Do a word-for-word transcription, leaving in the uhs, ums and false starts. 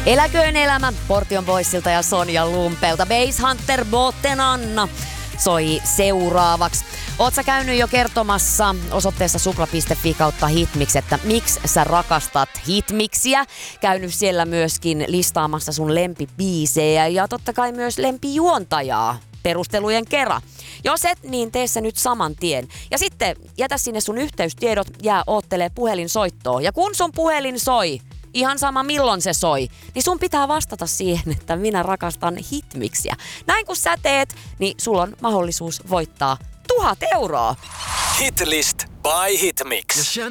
Eläköön elämä Portion Boysilta ja Sonja Lumpelta. Base Hunter Botten Anna soi seuraavaksi. Oot sä käynyt jo kertomassa osoitteessa supla piste fi kautta hitmix, että miksi sä rakastat hitmixiä. Käynyt siellä myöskin listaamassa sun lempibiisejä ja totta kai myös lempijuontajaa perustelujen kera. Jos et, niin tee se nyt saman tien. Ja sitten jätä sinne sun yhteystiedot, jää oottelee puhelinsoittoa. Ja kun sun puhelin soi, ihan sama milloin se soi, niin sun pitää vastata siihen, että minä rakastan hitmixiä. Näin kun sä teet, niin sulla on mahdollisuus voittaa tuhat euroa. Hitlist by Hitmix.